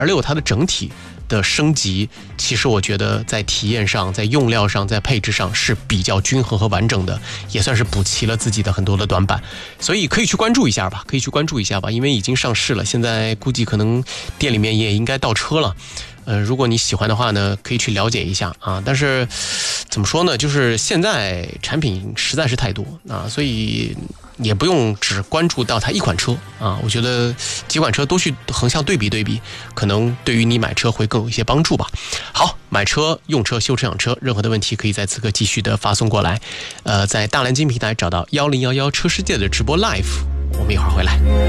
，6它的整体的升级，其实我觉得在体验上、在用料上、在配置上是比较均衡和完整的，也算是补齐了自己的很多的短板，所以可以去关注一下吧，因为已经上市了，现在估计可能店里面也应该到车了。如果你喜欢的话呢，可以去了解一下啊。但是怎么说呢，就是现在产品实在是太多啊，所以也不用只关注到它一款车啊。我觉得几款车都去横向对比，可能对于你买车会更有一些帮助吧。好，买车、用车、修车、养车，任何的问题可以在此刻继续的发送过来。在大蓝鲸平台找到1011车世界的直播 live，我们一会儿回来。